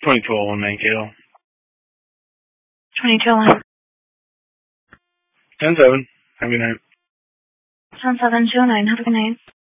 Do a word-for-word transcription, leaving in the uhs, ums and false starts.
twenty-two oh one Mankato. twenty-two oh one. ten seven. Have a good night. ten seven two nine. Have a good night.